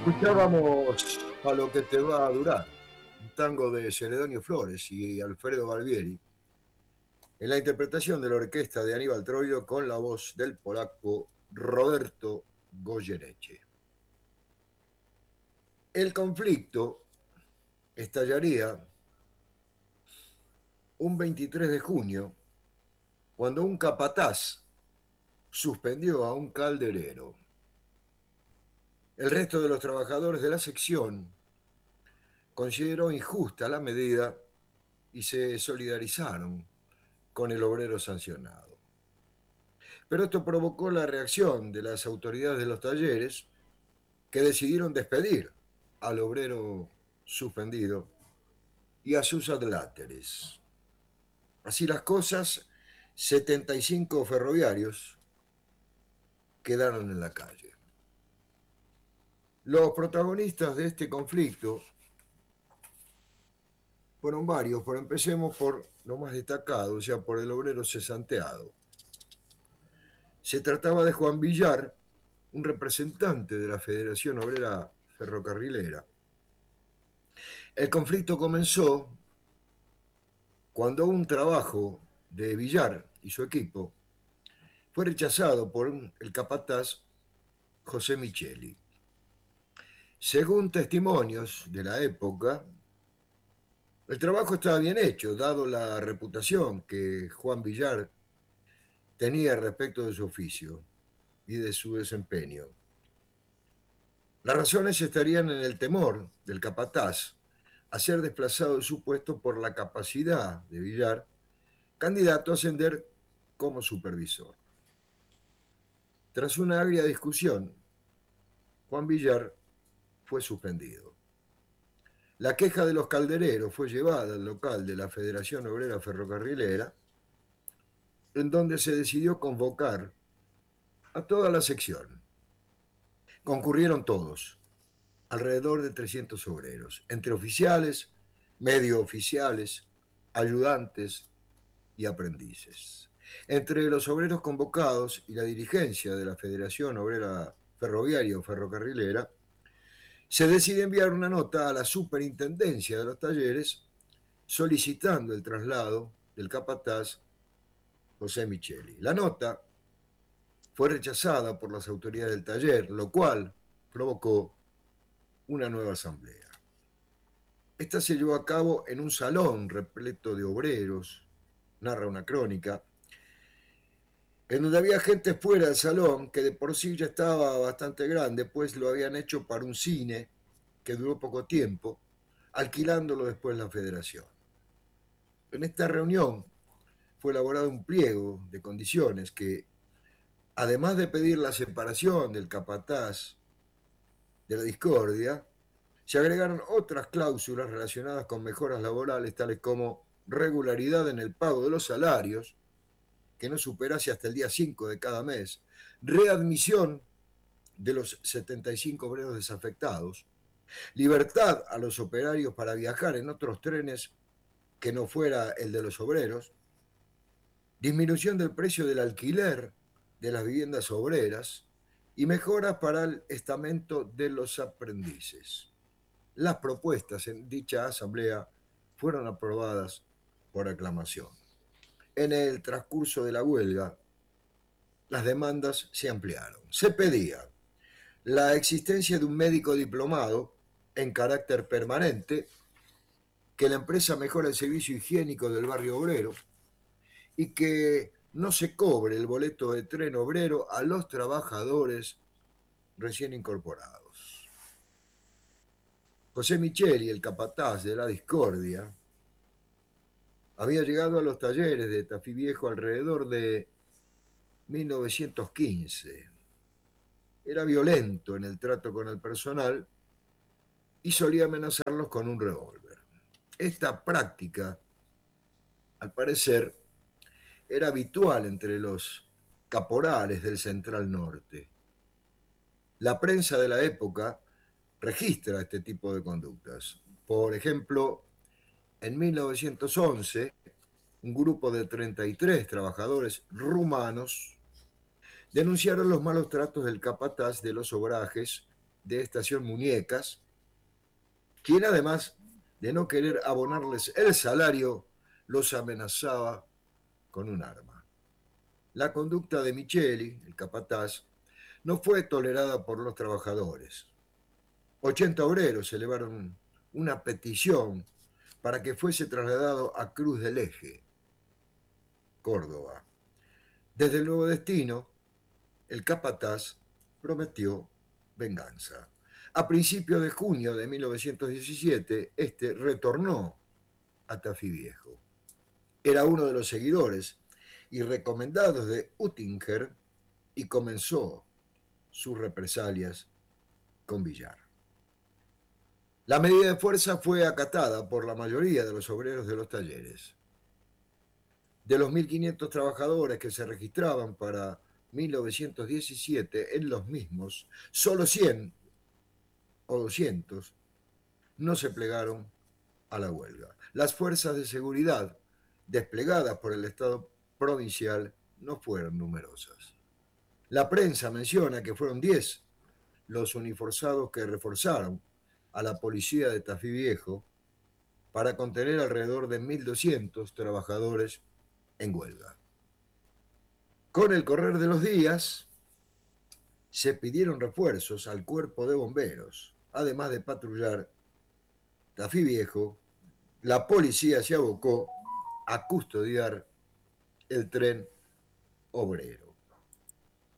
Escuchábamos A lo que te va a durar, un tango de Celedonio Flores y Alfredo Barbieri, en la interpretación de la orquesta de Aníbal Troilo con la voz del polaco Roberto Goyeneche. El conflicto estallaría un 23 de junio, cuando un capataz suspendió a un calderero. El resto de los trabajadores de la sección consideró injusta la medida y se solidarizaron con el obrero sancionado. Pero esto provocó la reacción de las autoridades de los talleres, que decidieron despedir al obrero suspendido y a sus adláteres. Así las cosas, 75 ferroviarios quedaron en la calle. Los protagonistas de este conflicto fueron varios, pero empecemos por lo más destacado, o sea, por el obrero cesanteado. Se trataba de Juan Villar, un representante de la Federación Obrera Ferrocarrilera. El conflicto comenzó cuando un trabajo de Villar y su equipo fue rechazado por el capataz José Micheli. Según testimonios de la época, el trabajo estaba bien hecho, dado la reputación que Juan Villar tenía respecto de su oficio y de su desempeño. Las razones estarían en el temor del capataz a ser desplazado de su puesto por la capacidad de Villar, candidato a ascender como supervisor. Tras una agria discusión, Juan Villar fue suspendido. La queja de los caldereros fue llevada al local de la Federación Obrera Ferrocarrilera, en donde se decidió convocar a toda la sección. Concurrieron todos, alrededor de 300 obreros, entre oficiales, medio oficiales, ayudantes y aprendices. Entre los obreros convocados y la dirigencia de la Federación Obrera Ferroviaria o Ferrocarrilera, se decide enviar una nota a la superintendencia de los talleres solicitando el traslado del capataz José Micheli. La nota fue rechazada por las autoridades del taller, lo cual provocó una nueva asamblea. Esta se llevó a cabo en un salón repleto de obreros, narra una crónica, en donde había gente fuera del salón que de por sí ya estaba bastante grande, pues lo habían hecho para un cine que duró poco tiempo, alquilándolo después la federación. En esta reunión fue elaborado un pliego de condiciones que, además de pedir la separación del capataz de la discordia, se agregaron otras cláusulas relacionadas con mejoras laborales, tales como regularidad en el pago de los salarios, que no superase hasta el día 5 de cada mes, readmisión de los 75 obreros desafectados, libertad a los operarios para viajar en otros trenes que no fuera el de los obreros, disminución del precio del alquiler de las viviendas obreras y mejoras para el estamento de los aprendices. Las propuestas en dicha asamblea fueron aprobadas por aclamación. En el transcurso de la huelga, las demandas se ampliaron. Se pedía la existencia de un médico diplomado en carácter permanente, que la empresa mejore el servicio higiénico del barrio obrero y que no se cobre el boleto de tren obrero a los trabajadores recién incorporados. José Micheli, el capataz de la discordia, había llegado a los talleres de Tafí Viejo alrededor de 1915. Era violento en el trato con el personal y solía amenazarlos con un revólver. Esta práctica, al parecer, era habitual entre los caporales del Central Norte. La prensa de la época registra este tipo de conductas. Por ejemplo, en 1911, un grupo de 33 trabajadores rumanos denunciaron los malos tratos del capataz de los obrajes de Estación Muñecas, quien además de no querer abonarles el salario, los amenazaba con un arma. La conducta de Micheli, el capataz, no fue tolerada por los trabajadores. 80 obreros elevaron una petición para que fuese trasladado a Cruz del Eje, Córdoba. Desde el nuevo destino, el capataz prometió venganza. A principios de junio de 1917, este retornó a Tafí Viejo. Era uno de los seguidores y recomendados de Uttinger y comenzó sus represalias con Villar. La medida de fuerza fue acatada por la mayoría de los obreros de los talleres. De los 1.500 trabajadores que se registraban para 1917 en los mismos, solo 100 o 200 no se plegaron a la huelga. Las fuerzas de seguridad desplegadas por el Estado provincial no fueron numerosas. La prensa menciona que fueron 10 los uniforzados que reforzaron a la policía de Tafí Viejo para contener alrededor de 1.200 trabajadores en huelga. Con el correr de los días, se pidieron refuerzos al cuerpo de bomberos. Además de patrullar Tafí Viejo, la policía se abocó a custodiar el tren obrero.